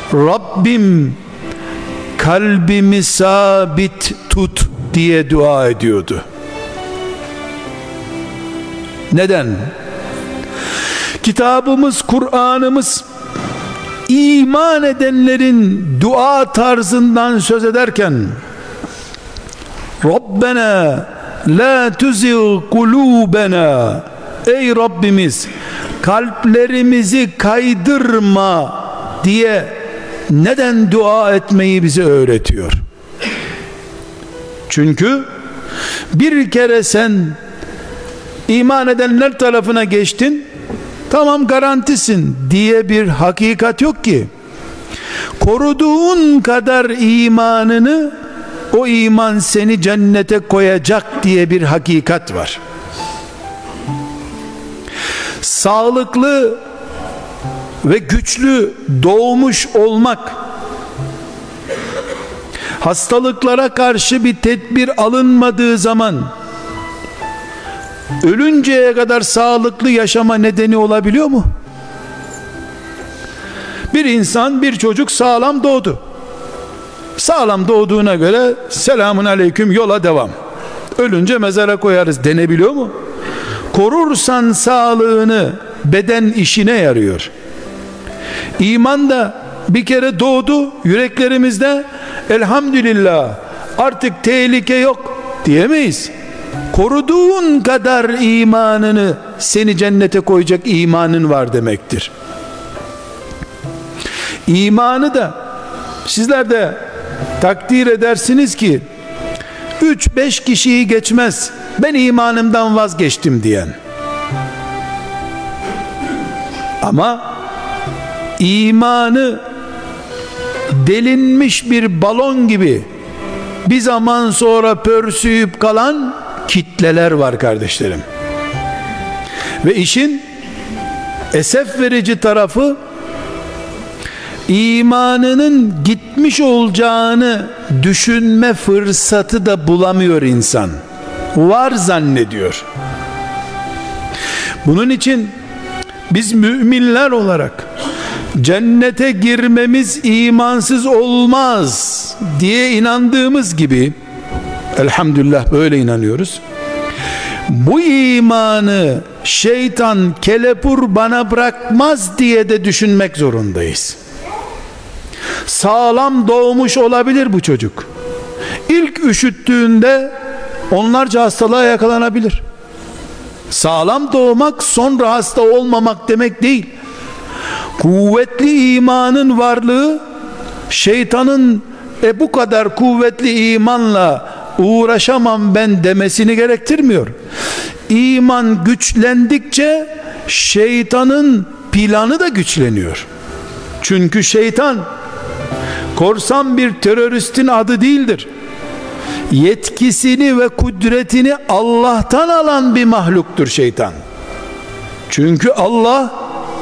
Rabbim kalbimi sabit tut diye dua ediyordu. Neden? Kitabımız, Kur'an'ımız iman edenlerin dua tarzından söz ederken Rabbena la tuzigh kulubena, ey Rabbimiz kalplerimizi kaydırma diye neden dua etmeyi bize öğretiyor? Çünkü bir kere sen iman edenler tarafına geçtin, tamam garantisin diye bir hakikat yok ki. Koruduğun kadar imanını, o iman seni cennete koyacak diye bir hakikat var. Sağlıklı ve güçlü doğmuş olmak, hastalıklara karşı bir tedbir alınmadığı zaman ölünceye kadar sağlıklı yaşama nedeni olabiliyor mu? Bir insan, bir çocuk sağlam doğdu. Sağlam doğduğuna göre selamun aleyküm, yola devam. Ölünce mezara koyarız denebiliyor mu? Korursan sağlığını, beden işine yarıyor. İman da bir kere doğdu yüreklerimizde, elhamdülillah artık tehlike yok diyemeyiz. Koruduğun kadar imanını, seni cennete koyacak imanın var demektir. İmanı da sizler de takdir edersiniz ki 3-5 kişiyi geçmez ben imanımdan vazgeçtim diyen. Ama imanı delinmiş bir balon gibi bir zaman sonra pörsüyüp kalan kitleler var kardeşlerim. Ve işin esef verici tarafı, imanının gitmiş olacağını düşünme fırsatı da bulamıyor insan. Var zannediyor. Bunun için biz müminler olarak cennete girmemiz imansız olmaz diye inandığımız gibi, elhamdülillah böyle inanıyoruz, bu imanı şeytan kelepur bana bırakmaz diye de düşünmek zorundayız. Sağlam doğmuş olabilir bu çocuk. İlk üşüttüğünde onlarca hastalığa yakalanabilir. Sağlam doğmak sonra hasta olmamak demek değil. Kuvvetli imanın varlığı şeytanın bu kadar kuvvetli imanla uğraşamam ben demesini gerektirmiyor. İman güçlendikçe şeytanın planı da güçleniyor. Çünkü şeytan korsan bir teröristin adı değildir. Yetkisini ve kudretini Allah'tan alan bir mahluktur şeytan. Çünkü Allah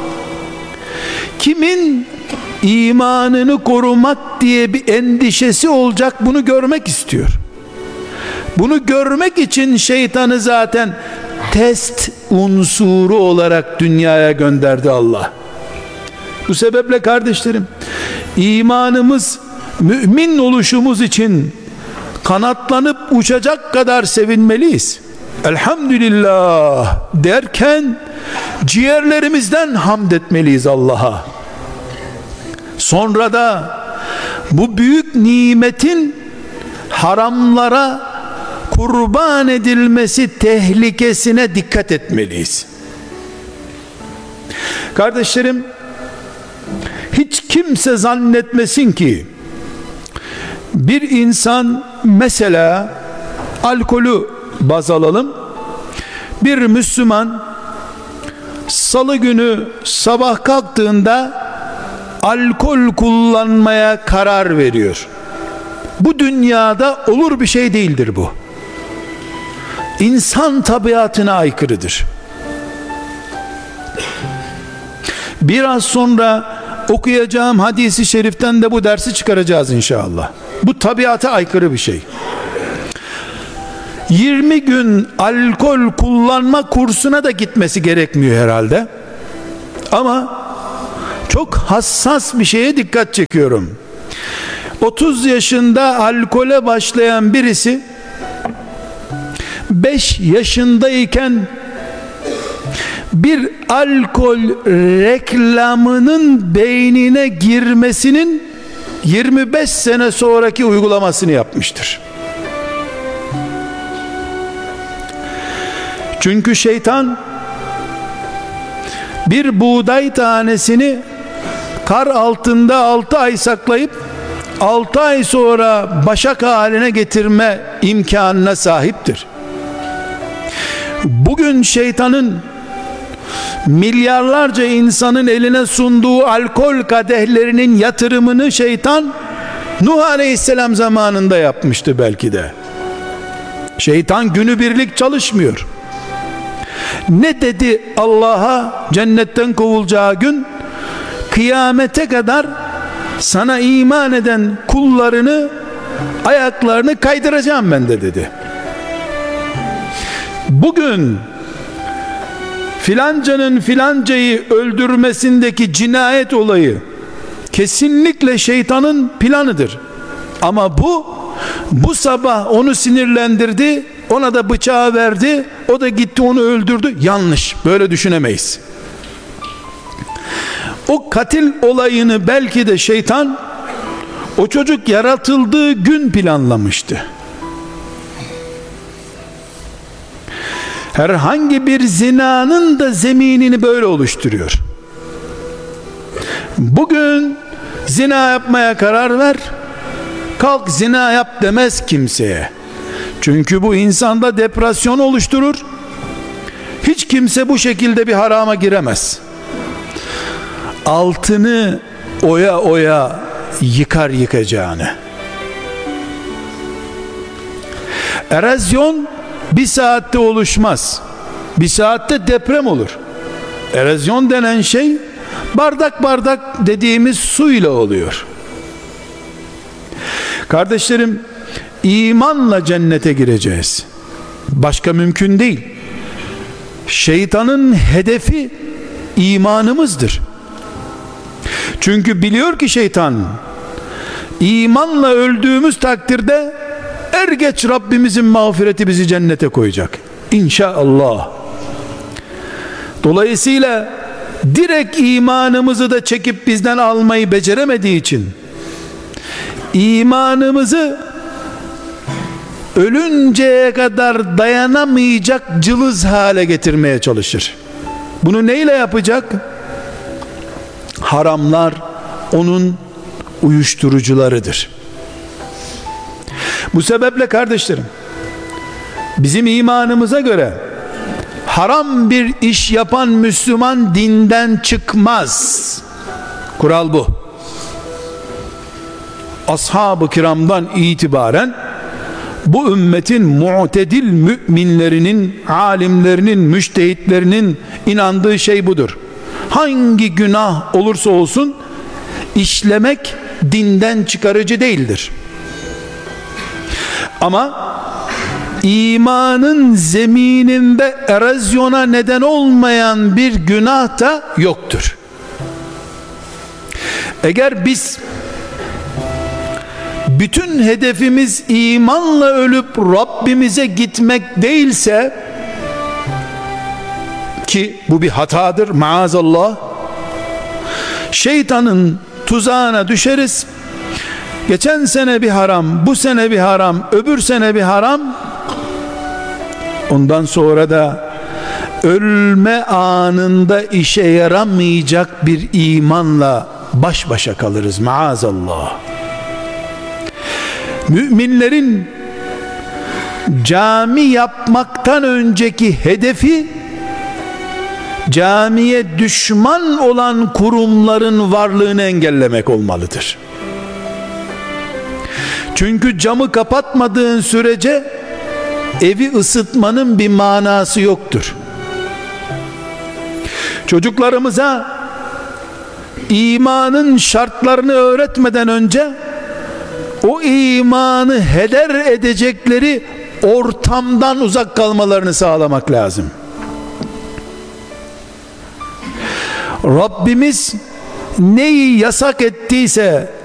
kimin imanını korumak diye bir endişesi olacak, bunu görmek istiyor. Bunu görmek için şeytanı zaten test unsuru olarak dünyaya gönderdi Allah. Bu sebeple kardeşlerim, imanımız, mümin oluşumuz için kanatlanıp uçacak kadar sevinmeliyiz. Elhamdülillah derken ciğerlerimizden hamd etmeliyiz Allah'a. Sonra da bu büyük nimetin haramlara kurban edilmesi tehlikesine dikkat etmeliyiz. Kardeşlerim, hiç kimse zannetmesin ki bir insan, mesela alkolü baz alalım, bir Müslüman salı günü sabah kalktığında alkol kullanmaya karar veriyor. Bu dünyada olur bir şey değildir bu. İnsan tabiatına aykırıdır. Biraz sonra okuyacağım hadisi şeriften de bu dersi çıkaracağız inşallah. Bu tabiata aykırı bir şey. 20 gün alkol kullanma kursuna da gitmesi gerekmiyor herhalde. Ama çok hassas bir şeye dikkat çekiyorum. 30 yaşında alkole başlayan birisi 5 yaşındayken bir alkol reklamının beynine girmesinin 25 sene sonraki uygulamasını yapmıştır. Çünkü şeytan bir buğday tanesini kar altında 6 ay saklayıp 6 ay sonra başak haline getirme imkanına sahiptir. Bugün şeytanın milyarlarca insanın eline sunduğu alkol kadehlerinin yatırımını şeytan Nuh Aleyhisselam zamanında yapmıştı belki de. Şeytan günübirlik çalışmıyor. Ne dedi Allah'a cennetten kovulacağı gün? Kıyamete kadar sana iman eden kullarını ayaklarını kaydıracağım ben de dedi. Bugün filancanın filancayı öldürmesindeki cinayet olayı kesinlikle şeytanın planıdır. Ama bu sabah onu sinirlendirdi, ona da bıçağı verdi, o da gitti onu öldürdü. Yanlış, böyle düşünemeyiz. O katil olayını belki de şeytan o çocuk yaratıldığı gün planlamıştı. Herhangi bir zinanın da zeminini böyle oluşturuyor. Bugün zina yapmaya karar ver, kalk zina yap demez kimseye. Çünkü bu insanda depresyon oluşturur. Hiç kimse bu şekilde bir harama giremez. Altını oya oya yıkar yıkacağını. Erozyon bir saatte oluşmaz. Bir saatte deprem olur. Erozyon denen şey bardak bardak dediğimiz suyla oluyor. Kardeşlerim, imanla cennete gireceğiz. Başka mümkün değil. Şeytanın hedefi imanımızdır. Çünkü biliyor ki şeytan, imanla öldüğümüz takdirde er geç Rabbimizin mağfireti bizi cennete koyacak. İnşallah. Dolayısıyla direkt imanımızı da çekip bizden almayı beceremediği için imanımızı ölünceye kadar dayanamayacak cılız hale getirmeye çalışır. Bunu neyle yapacak? Haramlar onun uyuşturucularıdır. Bu sebeple kardeşlerim, bizim imanımıza göre haram bir iş yapan Müslüman dinden çıkmaz. Kural bu. Ashab-ı kiramdan itibaren bu ümmetin mu'tedil müminlerinin, alimlerinin, müştehitlerinin inandığı şey budur. Hangi günah olursa olsun işlemek dinden çıkarıcı değildir. Ama imanın zemininde erozyona neden olmayan bir günah da yoktur. Eğer biz bütün hedefimiz imanla ölüp Rabbimize gitmek değilse, ki bu bir hatadır maazallah, şeytanın tuzağına düşeriz. Geçen sene bir haram, bu sene bir haram, öbür sene bir haram, ondan sonra da ölme anında işe yaramayacak bir imanla baş başa kalırız maazallah. Müminlerin cami yapmaktan önceki hedefi, camiye düşman olan kurumların varlığını engellemek olmalıdır. Çünkü camı kapatmadığın sürece evi ısıtmanın bir manası yoktur. Çocuklarımıza imanın şartlarını öğretmeden önce o imanı heder edecekleri ortamdan uzak kalmalarını sağlamak lazım. Rabbimiz neyi yasak ettiyse